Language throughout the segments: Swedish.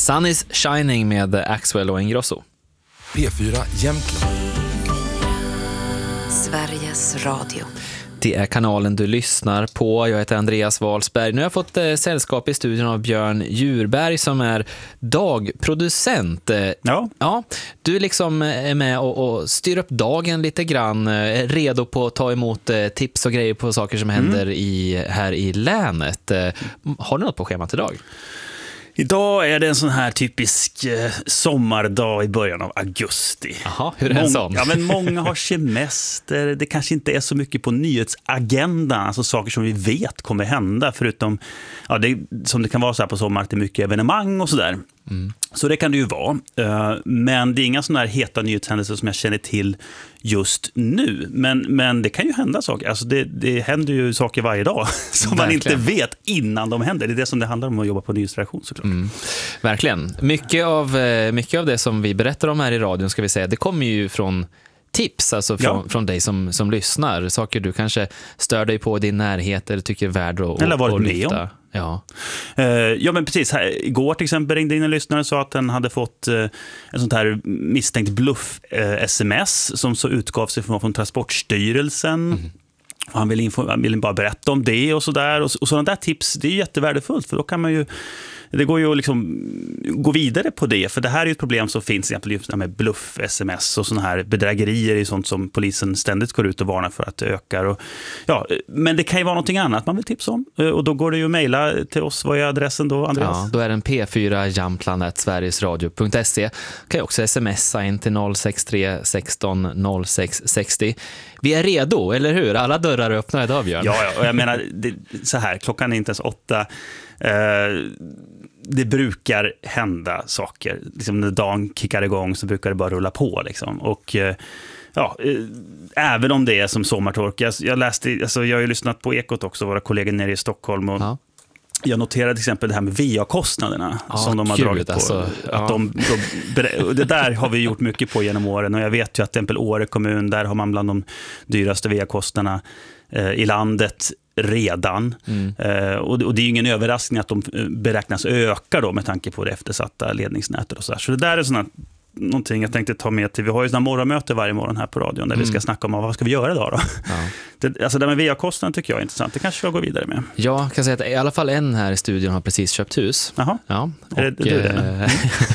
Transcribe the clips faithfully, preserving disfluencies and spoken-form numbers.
Sun is Shining med Axwell och Ingrosso. P fyra Jämtland. Sveriges Radio. Det är kanalen du lyssnar på. Jag heter Andreas Wahlsberg. Nu har jag fått eh, sällskap i studion av Björn Djurberg som är dagproducent. Ja. Ja, du liksom är med och, och styr upp dagen lite grann. Är redo på att ta emot eh, tips och grejer på saker som händer mm. i, här i länet. Eh, har du något på schemat idag? Idag är det en sån här typisk eh, sommardag i början av augusti. Jaha, hur är det en sån? Ja, men många har semester. Det kanske inte är så mycket på nyhetsagendan, alltså saker som vi vet kommer hända, förutom ja, det, som det kan vara så här på sommaren, att det är mycket evenemang och sådär. Mm. Så det kan det ju vara. Men det är inga sådana här heta nyhetshändelser som jag känner till just nu. Men, men det kan ju hända saker. Alltså det, det händer ju saker varje dag som Verkligen. Man inte vet innan de händer. Det är det som det handlar om att jobba på nyhetsredaktion såklart. Mm. Verkligen. Mycket av, mycket av det som vi berättar om här i radion, ska vi säga, det kommer ju från tips, alltså från, ja. från dig som, som lyssnar. Saker du kanske stör dig på i din närhet eller tycker är värd att, eller varit att med lyfta. Om. Ja. Uh, ja, men precis. Här, igår till exempel ringde in en lyssnare och sa att den hade fått uh, en sånt här misstänkt bluff-sms uh, som så utgav sig från, från Transportstyrelsen. Mm. Och han ville, info- han ville bara berätta om det och sådär. Och, och sådana där tips, det är jättevärdefullt, för då kan man ju det går ju att liksom gå vidare på det, för det här är ju ett problem som finns exempelvis med bluff-sms och såna här bedrägerier är sånt som polisen ständigt går ut och varnar för att det ökar. Och, ja, men det kan ju vara någonting annat man vill tipsa om, och då går det ju att mejla till oss. Vad är adressen då, Andreas? Ja, då är den p fyra jamtland at sverigesradio punkt se. Kan ju också smsa in till noll sex tre sexton noll sex sextio. Vi är redo, eller hur? Alla dörrar är öppna idag, Björn. Ja, ja, och jag menar, det, så här, klockan är inte ens åtta. Eh, det brukar hända saker. Liksom när dagen kickar igång så brukar det bara rulla på. Liksom. Och eh, ja, eh, även om det är som sommartorka. Jag, jag, läste, alltså, jag har ju lyssnat på Ekot också, våra kollegor nere i Stockholm. Och ja. Jag noterade till exempel det här med V A-kostnaderna ja, som de har Gud, dragit på. Alltså, att ja. de, de, det där har vi gjort mycket på genom åren. Och jag vet ju att till exempel Åre kommun, där har man bland de dyraste V A-kostnaderna eh, i landet redan. Mm. Eh, och, och det är ju ingen överraskning att de beräknas öka då med tanke på det eftersatta ledningsnätet och så där. Så det där är sådana någonting jag tänkte ta med till. Vi har ju sådana morgonmöte varje morgon här på radion där mm. vi ska snacka om vad ska vi göra idag då. Ja. Det, alltså det med V A-kostnaden tycker jag är intressant. Det kanske jag går vidare med. Ja, jag kan säga att i alla fall en här i studion har precis köpt hus. Jaha. Ja. Och, är det, det, det,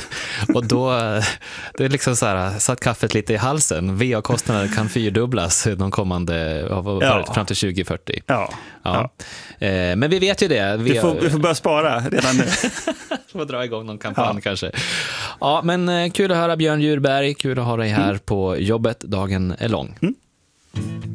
och då det är liksom så här, satt kaffet lite i halsen. V A-kostnaden kan fyrdubblas de kommande ja. fram till tjugo fyrtio. Ja. Ja. Ja. Eh, men vi vet ju det. Vi, vi, får, vi får börja spara redan nu. Får dra igång någon kampanj ja. kanske. Ja, men kul att höra Björn Djurberg. Kul att ha dig här mm. på jobbet. Dagen är lång. Mm.